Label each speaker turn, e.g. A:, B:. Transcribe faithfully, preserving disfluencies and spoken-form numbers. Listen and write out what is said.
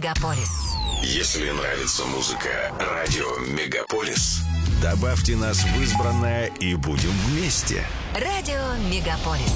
A: Мегаполис.
B: Если нравится музыка радио Мегаполис,
C: добавьте нас в избранное и будем вместе.
A: Радио Мегаполис.